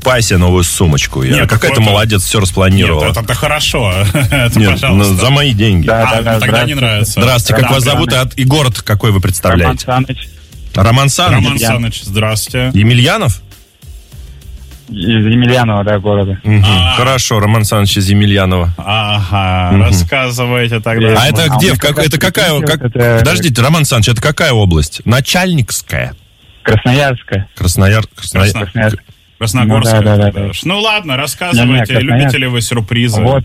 покупай себе новую сумочку. Нет, какая ты молодец, все распланировала. Нет, это хорошо. Это, нет, пожалуйста. За мои деньги. Тогда не нравится. Здравствуйте, как вас зовут и город какой вы представляете? Роман Саныч. Роман Саныч, здравствуйте. Емельянов? Из Емельянова, да, города. Хорошо, Роман Саныч из Емельянова. Рассказывайте тогда. А это где? Это какая? Подождите, Роман Саныч, это какая область? Начальникская? Красноярская. Красногорская. Да. Ну ладно, рассказывайте. Любите ли вы сюрпризы? Вот.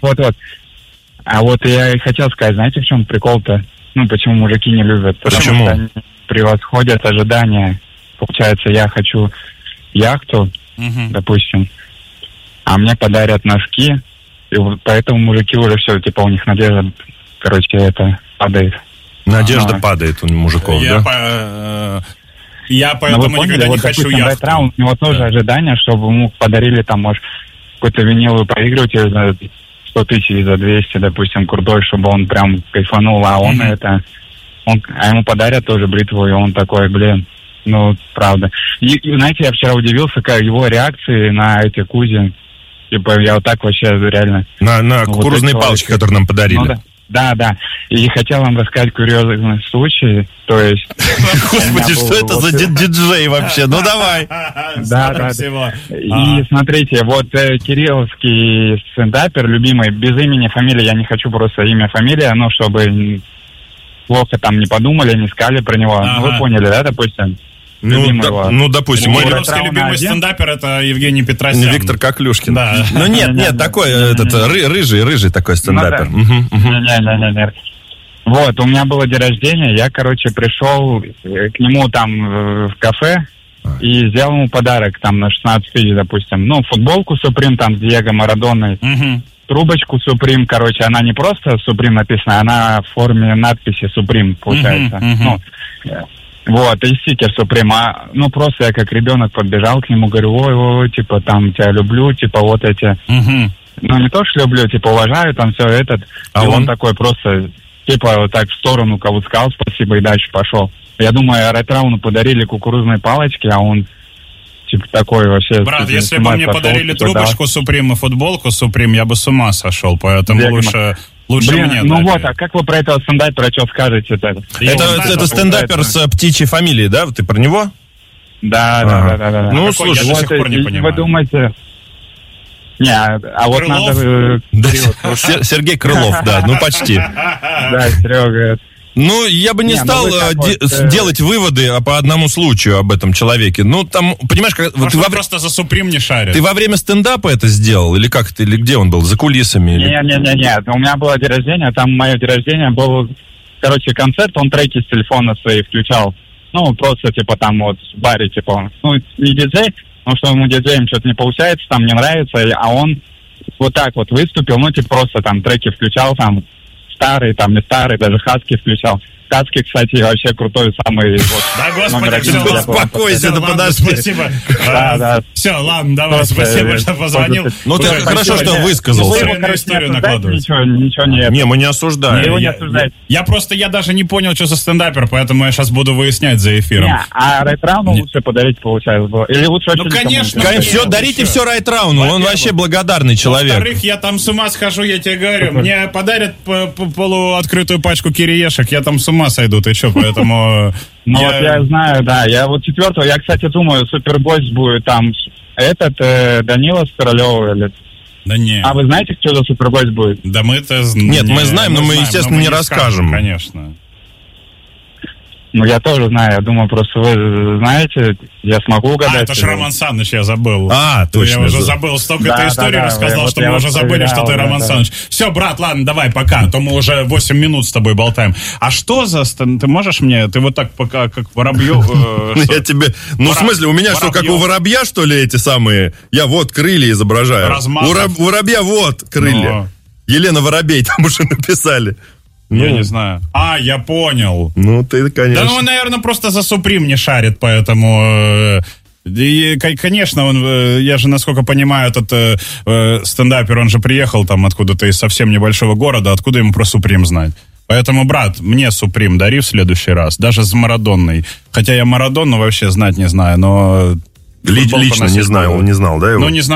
А вот я и хотел сказать, знаете, в чем прикол-то? Ну, почему мужики не любят? Почему? Потому что они превосходят ожидания. Получается, я хочу яхту, допустим, а мне подарят носки, и вот поэтому мужики уже все, типа, у них надежда, это падает. Надежда падает у мужиков, да? Я поэтому никогда не хочу яхту. У него тоже ожидания, чтобы ему подарили там, может, какой-то виниловый проигрыватель за 100 тысяч, за 200, допустим, крутой, чтобы он прям кайфанул, а он а ему подарят тоже бритву, и он такой, правда. И знаете, я вчера удивился, как его реакции на эти кузи, типа, я вот так вообще реально... На кукурузные палочки, которые нам подарили. Да. И хотел вам рассказать курьезный случай, то есть... Господи, что это за диджей вообще? Ну, давай. Да. И смотрите, вот кирилловский стендапер, любимый, без имени, фамилии, я не хочу просто имя, фамилия, чтобы плохо там не подумали, не сказали про него. Вы поняли, да, допустим? Допустим. Мой русский любимый стендапер — это Евгений Петросян. Виктор Коклюшкин. Да. Ну нет, такой рыжий такой стендапер. Нет. Вот, у меня было день рождения, я, пришел к нему там в кафе и сделал ему подарок там на 16 тысяч, допустим. Футболку Supreme там с Диего Марадоной, трубочку Supreme, она не просто Supreme написана, она в форме надписи Supreme, получается. Вот, и стикер Supreme. Просто я как ребенок подбежал к нему, говорю, ой, типа, там, тебя люблю, типа, вот эти... не то, что люблю, типа, уважаю, там, все этот. И он такой просто, типа, вот так в сторону кого-то сказал спасибо и дальше пошел. Я думаю, Райтрауну подарили кукурузные палочки, а он, типа, такой вообще... Брат, если бы мне подарили трубочку Supreme и футболку Supreme, я бы с ума сошел, поэтому лучше мне. А как вы про этого стендапера что скажете-то? Это стендапер с птичьей фамилией, да? Ты про него? Да. Ну, слушай, я до сих пор не понимаю. Вы думаете... вот Крылов? надо... Сергей Крылов, да, почти. Да, Серега. Я бы не стал делать выводы по одному случаю об этом человеке. Там, понимаешь, просто за Supreme не шарит. Ты во время стендапа это сделал? Или как ты? Или где он был? За кулисами? Нет. У меня было день рождения, там мое день рождения был, концерт, он треки с телефона свои включал. Просто, типа, там вот в баре, типа, не диджей, что ему диджеем что-то не получается, там не нравится, а он вот так вот выступил, просто там треки включал, там, старый, там не старый, даже Хаски включал. Хаски, кстати, вообще крутой, самый... Да, господи, все, успокойся, подожди. Спасибо. Да. Все, ладно, давай, спасибо, что позвонил. Ты хорошо, что высказался. Историю накладывать. Ничего нет. Не, мы не осуждаем. Его не осуждать. Я даже не понял, что за стендапер, поэтому я сейчас буду выяснять за эфиром. А Райтрауну лучше подарить, получается, было. Или лучше... конечно. Дарите все Райтрауну, он вообще благодарный человек. Во-вторых, я там с ума схожу, я тебе говорю. Мне подарят полуоткрытую пачку кириешек, я там с ума сойду, ты что, поэтому... я знаю, да. Я вот 4-го, я, кстати, думаю, супергость будет там Данила Королева или... Да нет. А вы знаете, что за супергость будет? Да мы-то... Нет, мы знаем, но мы, естественно, не расскажем. Конечно. Я тоже знаю, я думаю, просто вы знаете, я смогу угадать. Это же Роман Саныч, я забыл. Точно. Я уже забыл, столько ты историю рассказал, что мы уже забыли, что ты Роман Саныч. Все, брат, ладно, давай, пока, а то мы уже 8 минут с тобой болтаем. А что за... Ты можешь мне... Ты вот так пока, как воробью... Я тебе... в смысле, у меня что, как у воробья, что ли, эти самые... Я вот крылья изображаю. У воробья вот крылья. Елена Воробей там уже написали. Я не знаю. Я понял. Ты, конечно. Да, он, наверное, просто за Supreme не шарит, поэтому... И, конечно, я же, насколько понимаю, этот стендапер, он же приехал там откуда-то из совсем небольшого города, откуда ему про Supreme знать? Поэтому, брат, мне Supreme дари в следующий раз, даже с Марадонной. Хотя я Марадонну вообще знать не знаю, но... Лично не знаю, он не знал, да, его? Ну, не знаю.